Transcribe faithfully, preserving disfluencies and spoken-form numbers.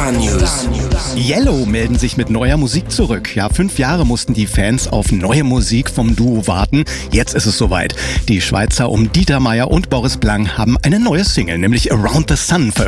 Star News. Yellow melden sich mit neuer Musik zurück. Ja, fünf Jahre mussten die Fans auf neue Musik vom Duo warten. Jetzt ist es soweit. Die Schweizer um Dieter Meier und Boris Blank haben eine neue Single, nämlich Around the Sun, veröffentlicht.